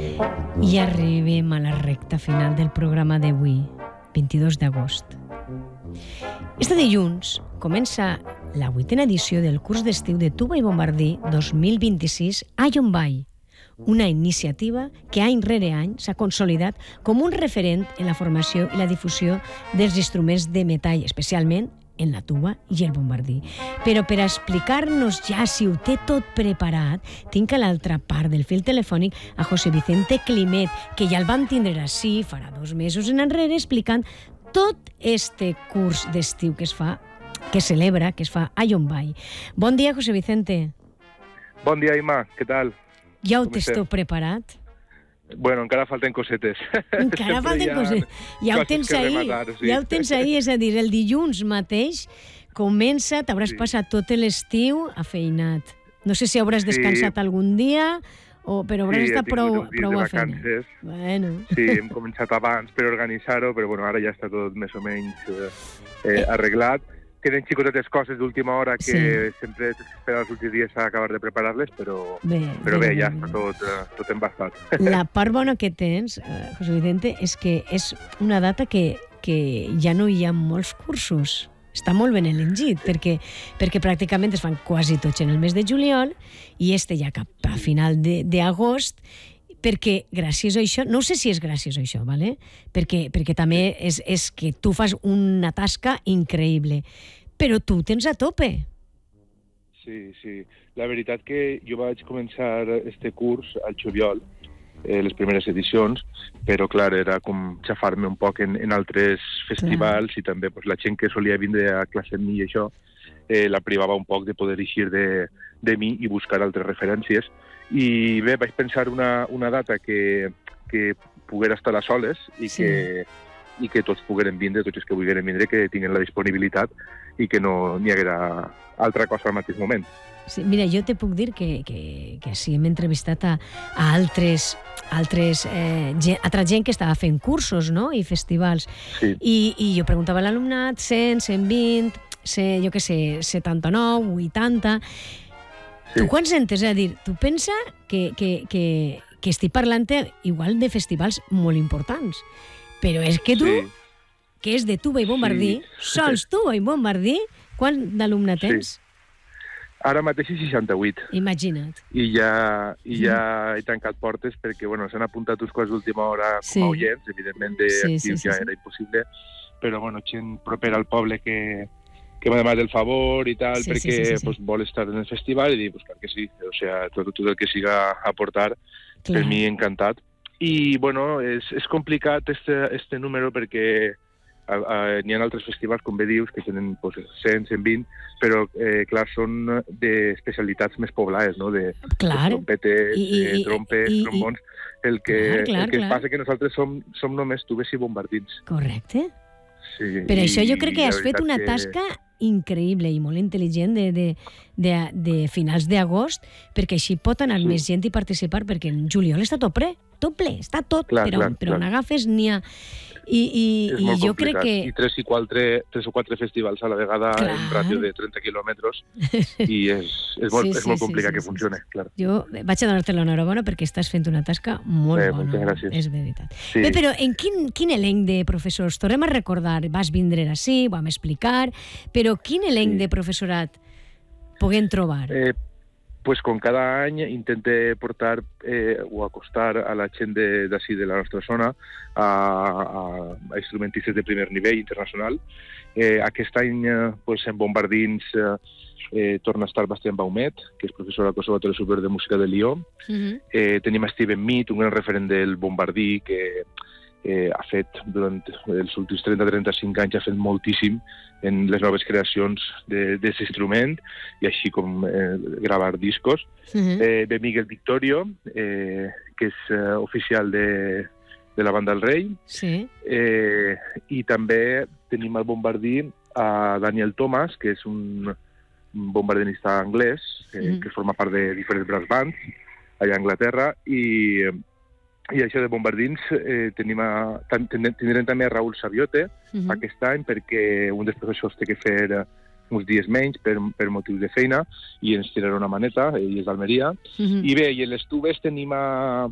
I arribem a la recta final del programa d'avui, 22 d'agost. Este dilluns comença la 8a edició del curs d'estiu de tuba i bombardí 2026 a Llombai, una iniciativa que any rere any s'ha consolidat com un referent en la formació i la difusió dels instruments de metall, especialment en la tuba i el bombardí. Però per explicar-nos ja si ho té tot preparat, tinc a l'altra part del fil telefònic a José Vicente Climet, que ja el vam tindre així farà 2 mesos en enrere explicant tot este curs d'estiu que es fa, que celebra, que es fa a Llombai. Bon dia, José Vicente. Bon dia, Ima, què tal? Ja ho tens tot preparat? Bueno, encara falten cosetes. Encara falten cosetes. Ja ho tens ahí, ja ho tens ahí, és a dir, el dilluns mateix comença, t'hauràs passat tot l'estiu afeinat. No sé si hauràs descansat algun dia, però hauràs estat prou afeinat. Bueno. Sí, hem començat abans per organitzar-ho, però bueno, ara ja està tot més o menys arreglat. Queden xicotetes coses d'última hora que sempre tens que esperar els últims dies a acabar de preparar-les, però bé, ja està tot embastat. La part bona que tens, José Vicente, és que és una data que ja no hi ha molts cursos. Està molt ben elegit, perquè pràcticament es fan quasi tots en el mes de juliol i ja cap a final d'agost, perquè gràcies a això, no sé si és gràcies a això, ¿vale? perquè també és que tu fas una tasca increïble, però tu tens a tope. Sí. La veritat que jo vaig començar este curs al juliol, les primeres edicions, però clar, era com xafar-me un poc en altres festivals i també la gent que solia vindre a classe amb mi i això la privava un poc de poder eixir de mi i buscar altres referències. I bé, vaig pensar una data que poguera estar a soles i que tots pogueren vindre, tots els que volgueren vindre, que tinguin la disponibilitat i que no n'hi haguera altra cosa al mateix moment. Sí, mira, jo te puc dir que sí, hem entrevistat a altra gent que estava fent cursos, no?, i festivals. Sí. I jo preguntava a l'alumnat 100, 120, jo què sé, 79, 80... Sí. Tu quan sentes, és a dir, tu pensa que estic parlant igual de festivals molt importants, però és que tu, que és de tuba i bombardí, sols tuba i bombardí, quant d'alumne tens? Ara mateix 68. Imagina't. I ja he tancat portes perquè, bueno, s'han apuntat uns quants d'última hora com a oients, evidentment d'actius ja era impossible, però, bueno, gent propera al poble que m'ha demanat el favor i tal, perquè vol estar en el festival i dir, clar que sí, o sea, tot el que siga aportar, per mi encantat. I, bueno, és complicat este número perquè n'hi ha altres festivals, com bé dius, que tenen 100, 120, però, clar, són d'especialitats més poblades, no?, de trompetes, trompes, trombons. El que passa que nosaltres som només tubes i bombardins. Correcte. Sí, per això jo crec que has fet una tasca increïble i molt intel·ligent de finals d'agost, perquè així pot anar més gent i participar, perquè en juliol està tot ple, està tot, però on agafes n'hi ha. I jo crec que... I 3 o 4 festivals a la vegada en ràdio de 30 quilòmetres i és molt complicat que funcioni, clar. Jo vaig a donar-te l'enhorabona perquè estàs fent una tasca molt bona. Moltes gràcies. És veritat. Bé, però en quin elenc de professors, tornem a recordar, vas vindre així, ho vam explicar, però quin elenc de professorat puguem trobar? Pues com cada any intente portar o acostar a la gent d'ací de la nostra zona a instrumentistes de primer nivell internacional. Aquest any en bombardins torna a estar Bastián Baumet, que és professor al Conservatori Superior de Música de Lió. Tenim Steven Mead, un gran referent del bombardí que ha fet durant els últims 30-35 anys, ha fet moltíssim en les noves creacions d'aquest instrument i així com gravar discos. Ve Miguel Victorio, que és oficial de la Banda del Rei. I també tenim al bombardí a Daniel Thomas, que és un bombardinista anglès que forma part de diferents brass bands allà a Anglaterra i això de bombardins tindrem també a Raúl Sabiote aquest any perquè un dels professors té que fer uns dies menys per motius de feina i ens tirarà una maneta, ell és d'Almeria. I bé, i en les tubes tenim a